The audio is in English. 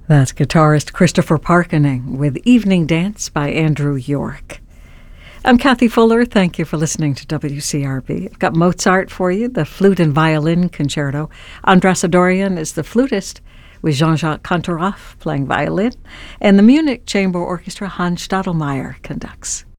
That's guitarist Christopher Parkening with Evening Dance by Andrew York. I'm Kathy Fuller. Thank you for listening to WCRB. I've got Mozart for you, the flute and violin concerto. Andras Adorian is the flutist, with Jean-Jacques Kantorov playing violin, and the Munich Chamber Orchestra, Hans Stadelmeier, conducts.